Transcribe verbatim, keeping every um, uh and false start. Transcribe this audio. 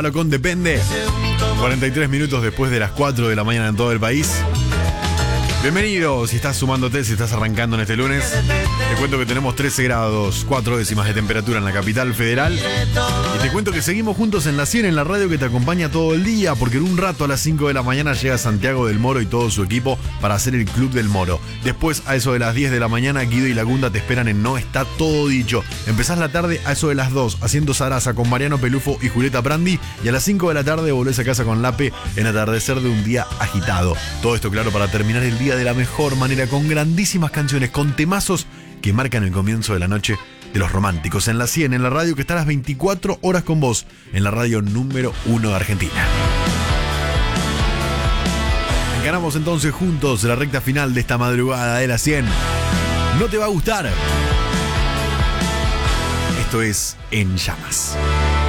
con Depende. cuarenta y tres minutos después de las cuatro de la mañana en todo el país. Bienvenido, si estás sumándote, si estás arrancando en este lunes. Te cuento que tenemos trece grados, cuatro décimas de temperatura en la capital federal. Y te cuento que seguimos juntos en la cien, en la radio que te acompaña todo el día, porque en un rato a las cinco de la mañana llega Santiago del Moro y todo su equipo para hacer el Club del Moro. Después, a eso de las diez de la mañana, Guido y Lagunda te esperan en No Está Todo Dicho. Empezás la tarde a eso de las dos, haciendo zaraza con Mariano Pelufo y Julieta Prandi. Y a las cinco de la tarde volvés a casa con Lape en Atardecer de un Día Agitado. Todo esto, claro, para terminar el día de la mejor manera, con grandísimas canciones, con temazos que marcan el comienzo de la noche de los románticos. En la cien, en la radio que está a las veinticuatro horas con vos, en la radio número uno de Argentina. Encaramos entonces juntos la recta final de esta madrugada de la cien. No te va a gustar. Esto es En Llamas.